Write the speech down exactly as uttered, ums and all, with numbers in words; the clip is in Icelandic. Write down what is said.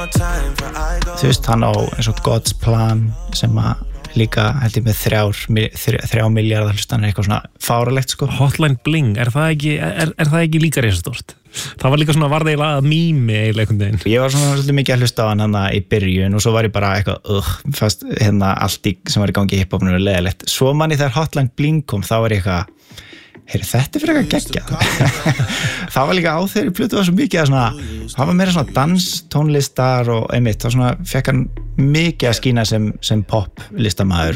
þú veist, hann á eins og God's Plan sem að líka held ég með þrjár, þrjá, þrjá miljardar hlustanir, eitthvað svona fáralegt sko. Hotline Bling, er það ekki, er, er það ekki líka risastórt? Það var líka svona, var það eiginlega mými eiginlega einhvern veginn. Ég var svona svolítið mikið að hlusta á hann hana í byrjun og svo var ég bara eitthvað, uh, fast hérna allt í, sem var í gangi í hiphopinu var leiðilegt. Svo manni þegar Hotline Bling kom, þá var ég eitthvað, heyri, þetta er fyrir eitthvað geggjað. Það var líka á þeirri plötu var svo mikið að svona, það var meira svona dans, tónlistar og einmitt, þá svona fekk hann mikið að skína sem, sem pop listamaður